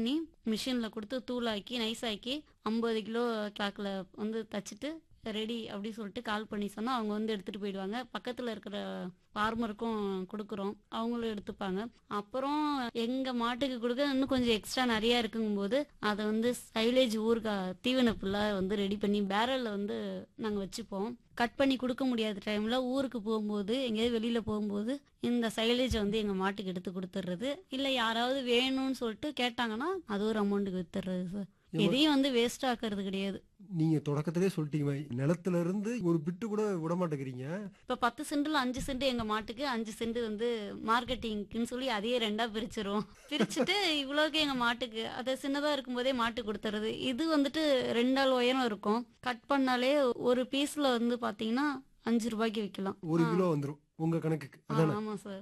பண்ணி மிஷினில் கொடுத்து தூளாக்கி நைஸாக்கி 50 கிலோ கிளாக்கில் வந்து தச்சுட்டு ரெடி அப்படி சொல்லிட்டு கால் பண்ணி சொன்னால் அவங்க வந்து எடுத்துகிட்டு போயிடுவாங்க. பக்கத்தில் இருக்கிற ஃபார்மருக்கும் கொடுக்குறோம், அவங்களும் எடுத்துப்பாங்க. அப்புறம் எங்கள் மாட்டுக்கு கொடுக்க இன்னும் கொஞ்சம் எக்ஸ்ட்ரா நிறையா இருக்குங்கும்போது அதை வந்து சைலேஜ் ஊறுகாய் தீவன புல்லாக வந்து ரெடி பண்ணி பேரலில் வந்து நாங்கள் வச்சுப்போம். கட் பண்ணி கொடுக்க முடியாத டைமில் ஊருக்கு போகும்போது எங்கேயாவது வெளியில் போகும்போது இந்த சைலேஜை வந்து எங்கள் மாட்டுக்கு எடுத்து கொடுத்துட்றது. இல்லை யாராவது வேணும்னு சொல்லிட்டு கேட்டாங்கன்னா அது ஒரு அமௌண்ட்டுக்கு வித்துடுறது சார். எதையும் வந்து வேஸ்ட் ஆக்குறது கிடையாது. நீங்க தொடக்கத்திலே சொல்லிட்டீங்க, நிலத்துல இருந்து ஒரு பிட்டு கூட விட மாட்டேங்கிறீங்க. இப்போ 10 சென்டில் 5 சென்ட் எங்கள் மாட்டுக்கு, 5 சென்ட் வந்து மார்க்கெட்டிங்க்குன்னு சொல்லி அதையே 2ஆ பிரிச்சிரும். பிரிச்சுட்டு இவ்வளோக்கு எங்கள் மாட்டுக்கு அதை சின்னதாக இருக்கும்போதே மாட்டுக்கு கொடுத்துறது. இது வந்துட்டு 2 ஆள் உயரம் இருக்கும். கட் பண்ணாலே ஒரு பீஸில் வந்து பார்த்தீங்கன்னா 5 ரூபாய்க்கு விற்கலாம். 1 கிலோ வந்துரும் உங்க கணக்குக்கு, அதானே? ஆமாம் சார்.